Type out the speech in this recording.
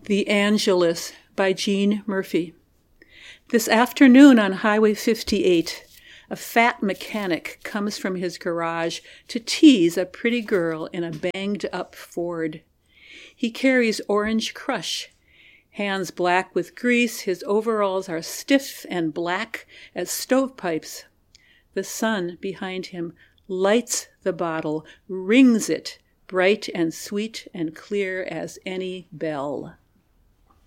The Angelus by Gene Murphy. This afternoon on Highway 58, a fat mechanic comes from his garage to tease a pretty girl in a banged-up Ford. He carries Orange Crush. Hands black with grease, his overalls are stiff and black as stovepipes. The sun behind him lights the bottle, rings it, bright and sweet and clear as any bell.